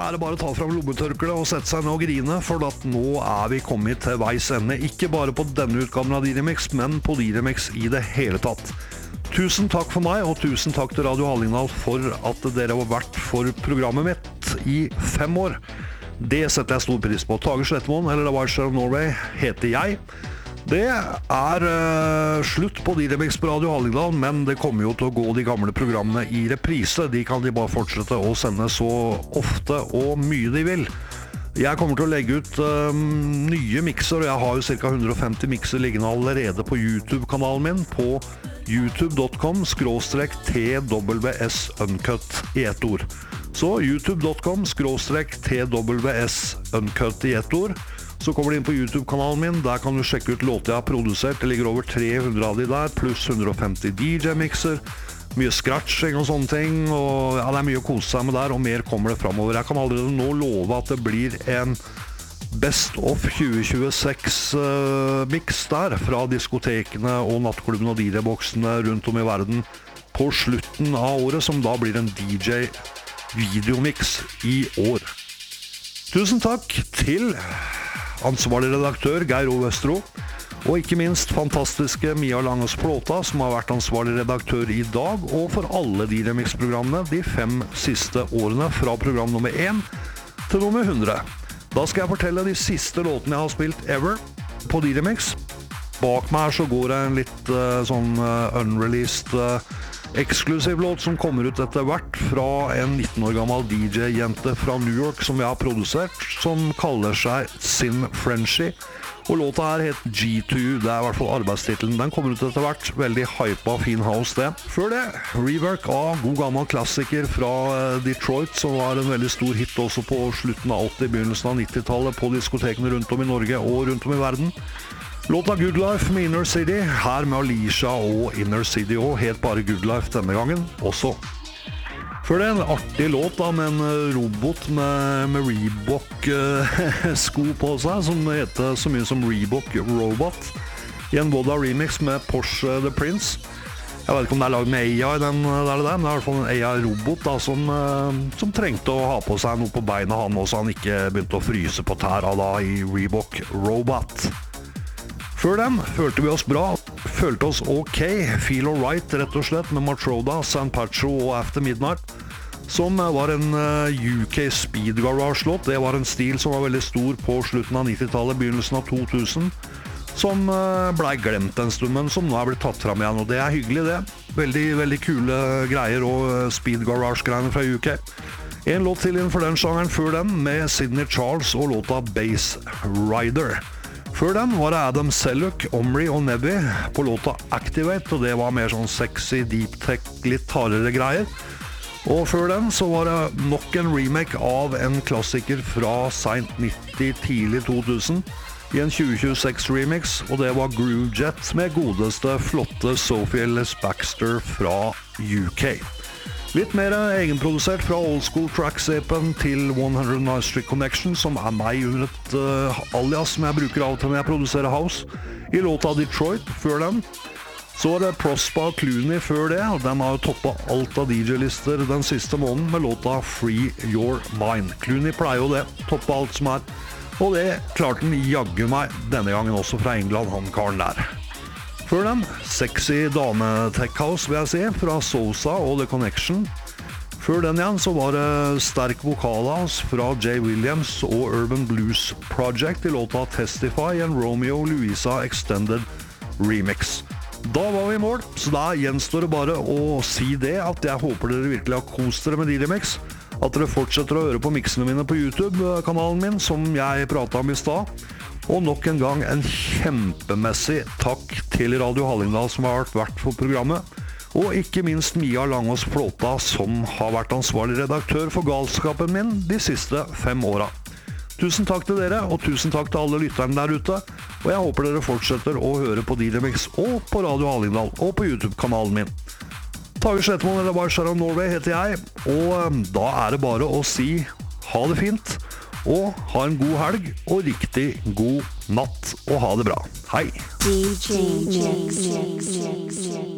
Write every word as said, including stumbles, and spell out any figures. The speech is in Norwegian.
er det bare å ta fram lommetørkle og sette seg ned og grine, for at nå er vi kommet til veis ende. Ikke bare på denne utgaven av Didymix, men på Didymix i det hele tatt. Tusen takk for meg, og tusen takk til Radio Hallingdal for at dere har vært for programmet mitt i fem år. Det setter jeg stor pris på. Tage Slettemoen, eller The Vice of Norway, heter jeg. Det er uh, slutt på Didymix på Radio Hallingdal, men det kommer jo til å gå de gamle programmene i reprise. De kan de bare fortsette å sende så ofte og mye de vil. Jeg kommer til å legge ut um, nye mixer, og jeg har jo ca. hundre og femti mixer liggende allerede på YouTube-kanalen min, på youtube dot com skråstrek T W S Uncut i ett ord. Så youtube dot com skråstrek T W S Uncut i ett ord. Så kommer du inn på YouTube-kanalen min, der kan du sjekke ut låter jeg har produsert. Det ligger over tre hundre av de der, pluss hundre og femti D J-mixer, mye scratching og sånne ting, og ja, det er mye å kose seg med der, og mer kommer det fremover. Jeg kan allerede nå love at det blir en Best of tjue tjueseks uh, mix der, fra diskotekene og nattklubben og D J-boksene rundt om i verden, på slutten av året, som da blir en D J-videomix i år. Tusen takk til ansvarlig redaktør Geir O. Vestro, og ikke minst fantastiske Mia Langes Plåta, som har vært ansvarlig redaktør i dag, og for alle de remix-programmene de fem siste årene, fra program nummer én til nummer hundre. Da skal jeg fortelle de siste låtene jeg har spilt ever på D-Remix. Bak meg her så går det en litt uh, sånn uh, unreleased uh, eksklusiv låt som kommer ut etter hvert fra en nitten år gammel D J-jente fra New York som jeg har produsert, som kaller seg Sin Frenchie. Og låta her het G to U, det er i hvert fall arbeidstitelen. Den kommer ut etter hvert, veldig hypa, fin house det. Før det, rework av god gammel klassiker fra Detroit, som var en veldig stor hit også på slutten av åtti, begynnelsen av nittitallet, på diskotekene rundt om i Norge og rundt om i verden. Låta Good Life med Inner City, her med Alicia og Inner City, og helt bare Good Life denne gangen også. Før det en artig låt da, med en robot med, med Reebok-sko på seg, som heter så mye som Reebok Robot, i en Voda remix med Porsche The Prince. Jeg vet ikke om det er laget med A I, den der, der, men det er i hvert fall en A I-robot da, som, som trengte å ha på seg noe på beina han, og så han ikke begynte å fryse på tæra da i Reebok Robot. Før den følte vi oss bra, følte oss ok, Feel Alright rett og slett, med Matroda, San Pacho og After Midnight, som var en U K Speed Garage-låt. Det var en stil som var veldig stor på slutten av nittitallet, begynnelsen av to tusen, som ble glemt en stund, men som nå er blitt tatt fram igjen, og det er hyggelig det. Veldig, veldig kule greier og Speed Garage-greiene fra U K. En låt til innenfor den sjangeren før den, med Sidney Charles og låta Bass Rider. Før den var det Adam Selleck, Omri og Nebby på låta Activate, og det var mer sånn sexy, deep tech, litt hardere greier. Og før den så var det nok en remake av en klassiker fra sent nitti, tidlig to tusen, i en tjue tjueseks remix, og det var Groove Jet med godeste, flotte Sophie Ellis Baxter fra U K. Litt mer egenprodusert fra Old School Tracksapen til one hundred Nice Street Connection, som er meg under et uh, alias som jeg bruker av til når jeg produserer house, i låta Detroit før den. Så var det Prospa og Clooney før det, og den har jo toppet alt av D J-lister den siste måneden med låta Free Your Mind. Clooney pleier jo det, toppet alt som er, og det klarte den jaggu meg denne gangen også fra England, han karen der. Før den, sexy dame-tech house vil jeg si, fra Sosa og The Connection. Før den igjen så var det sterk vokalhouse fra Jay Williams og Urban Blues Project i låta Testify, en Romeo Louisa Extended Remix. Da var vi i mål, så da gjenstår det bare å si det, at jeg håper dere virkelig har kost dere med D-Remix, at dere fortsetter å høre på mixene mine på YouTube-kanalen min, som jeg pratet om i stad. Og nok en gang en kjempemessig takk til Radio Hallingdal som har vært for programmet, og ikke minst Mia Langås Plåta som har vært ansvarlig redaktør for galskapen min de siste fem åra. Tusen takk til dere, og tusen takk til alle lytterne der ute, og jeg håper dere fortsetter å høre på D-Remix og på Radio Hallingdal og på YouTube-kanalen min. Tage Slettemoen eller Vice of Norway heter jeg, og da er det bare å si ha det fint, og ha en god helg, og riktig god natt, og ha det bra. Hei! D J Mix.